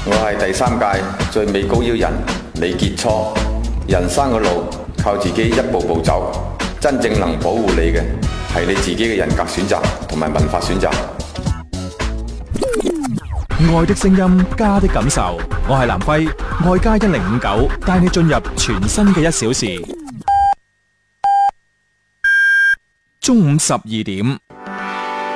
我係第3屆最美高腰人李傑初。人生嘅路靠自己一步步走，真正能保護你嘅係你自己嘅人格選擇同埋文化選擇。 愛的聲音，家的感受。我係藍輝，愛家1059帶你進入全新嘅1小時。中午12點。